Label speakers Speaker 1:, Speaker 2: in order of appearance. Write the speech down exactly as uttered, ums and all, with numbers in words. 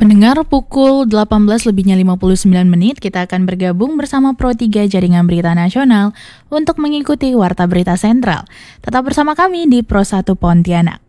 Speaker 1: Pendengar, pukul delapan belas lebihnya lima puluh sembilan menit, kita akan bergabung bersama Pro tiga Jaringan Berita Nasional untuk mengikuti Warta Berita Sentral. Tetap bersama kami di Pro satu Pontianak.